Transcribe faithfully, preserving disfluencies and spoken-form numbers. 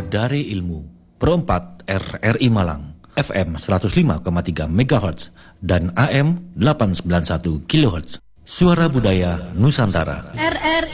dari ilmu. Perempat R R I Malang, F M seratus lima koma tiga megahertz dan A M delapan ratus sembilan puluh satu kilohertz. Suara Budaya Nusantara. R R